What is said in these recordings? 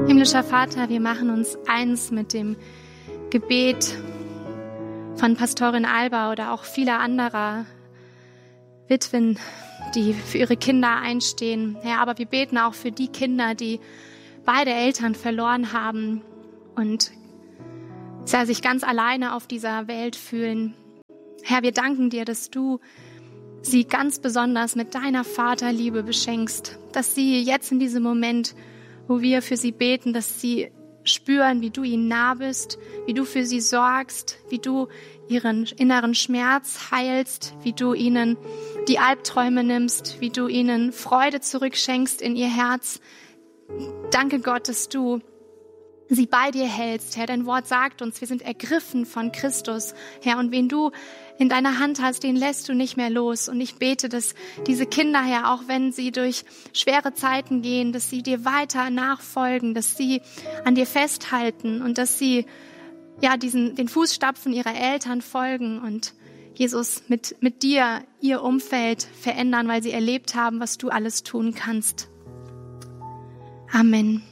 Himmlischer Vater, wir machen uns eins mit dem Gebet von Pastorin Alba oder auch vieler anderer Witwen, die für ihre Kinder einstehen. Herr, aber wir beten auch für die Kinder, die beide Eltern verloren haben und sich ganz alleine auf dieser Welt fühlen. Herr, wir danken dir, dass du sie ganz besonders mit deiner Vaterliebe beschenkst, dass sie jetzt in diesem Moment, wo wir für sie beten, dass sie spüren, wie du ihnen nah bist, wie du für sie sorgst, wie du ihren inneren Schmerz heilst, wie du ihnen die Albträume nimmst, wie du ihnen Freude zurückschenkst in ihr Herz. Danke Gott, dass du sie bei dir hältst, Herr. Dein Wort sagt uns, wir sind ergriffen von Christus, Herr. Und wen du in deiner Hand hast, den lässt du nicht mehr los. Und ich bete, dass diese Kinder, Herr, auch wenn sie durch schwere Zeiten gehen, dass sie dir weiter nachfolgen, dass sie an dir festhalten und dass sie den Fußstapfen ihrer Eltern folgen und Jesus mit dir ihr Umfeld verändern, weil sie erlebt haben, was du alles tun kannst. Amen.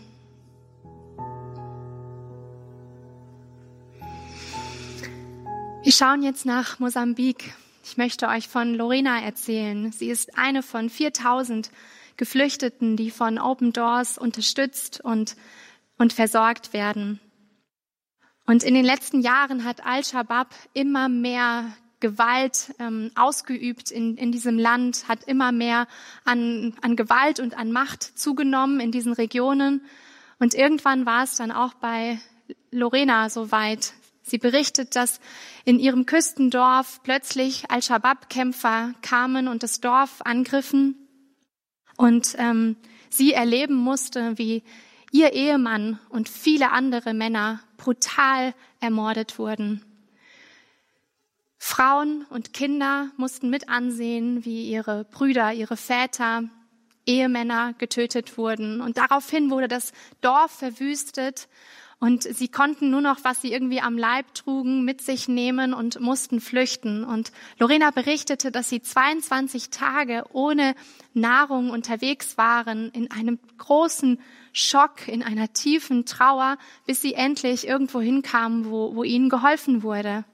Wir schauen jetzt nach Mosambik. Ich möchte euch von Lorena erzählen. Sie ist eine von 4000 Geflüchteten, die von Open Doors unterstützt und versorgt werden. Und in den letzten Jahren hat Al-Shabaab immer mehr Gewalt ausgeübt in diesem Land, hat immer mehr an Gewalt und an Macht zugenommen in diesen Regionen. Und irgendwann war es dann auch bei Lorena soweit. Sie berichtet, dass in ihrem Küstendorf plötzlich Al-Shabaab-Kämpfer kamen und das Dorf angriffen und sie erleben musste, wie ihr Ehemann und viele andere Männer brutal ermordet wurden. Frauen und Kinder mussten mit ansehen, wie ihre Brüder, ihre Väter, Ehemänner getötet wurden. Und daraufhin wurde das Dorf verwüstet. Und sie konnten nur noch, was sie irgendwie am Leib trugen, mit sich nehmen und mussten flüchten. Und Lorena berichtete, dass sie 22 Tage ohne Nahrung unterwegs waren, in einem großen Schock, in einer tiefen Trauer, bis sie endlich irgendwo hinkamen, wo ihnen geholfen wurde.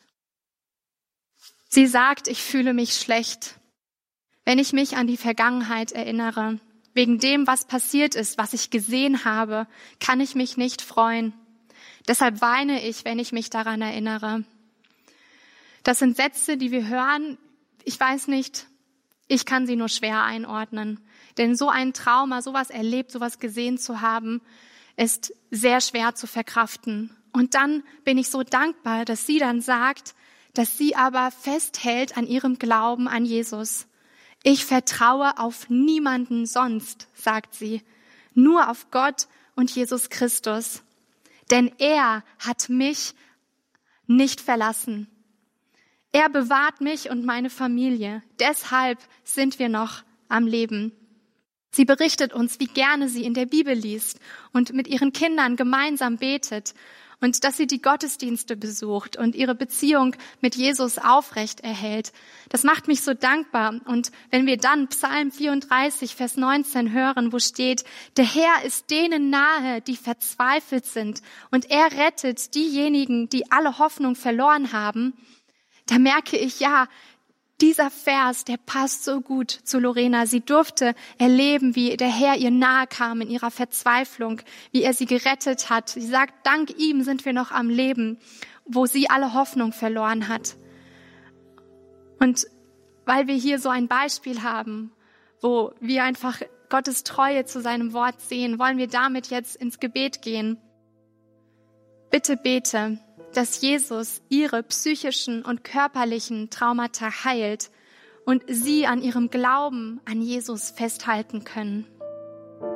Sie sagt, ich fühle mich schlecht, wenn ich mich an die Vergangenheit erinnere. Wegen dem, was passiert ist, was ich gesehen habe, kann ich mich nicht freuen. Deshalb weine ich, wenn ich mich daran erinnere. Das sind Sätze, die wir hören. Ich weiß nicht, ich kann sie nur schwer einordnen. Denn so ein Trauma, sowas erlebt, sowas gesehen zu haben, ist sehr schwer zu verkraften. Und dann bin ich so dankbar, dass sie dann sagt, dass sie aber festhält an ihrem Glauben an Jesus. Ich vertraue auf niemanden sonst, sagt sie, nur auf Gott und Jesus Christus. Denn er hat mich nicht verlassen. Er bewahrt mich und meine Familie. Deshalb sind wir noch am Leben. Sie berichtet uns, wie gerne sie in der Bibel liest und mit ihren Kindern gemeinsam betet und dass sie die Gottesdienste besucht und ihre Beziehung mit Jesus aufrecht erhält. Das macht mich so dankbar. Und wenn wir dann Psalm 34, Vers 19 hören, wo steht, der Herr ist denen nahe, die verzweifelt sind, und er rettet diejenigen, die alle Hoffnung verloren haben, da merke ich, ja, dieser Vers, der passt so gut zu Lorena. Sie durfte erleben, wie der Herr ihr nahe kam in ihrer Verzweiflung, wie er sie gerettet hat. Sie sagt, dank ihm sind wir noch am Leben, wo sie alle Hoffnung verloren hat. Und weil wir hier so ein Beispiel haben, wo wir einfach Gottes Treue zu seinem Wort sehen, wollen wir damit jetzt ins Gebet gehen. Bitte bete, dass Jesus ihre psychischen und körperlichen Traumata heilt und sie an ihrem Glauben an Jesus festhalten können.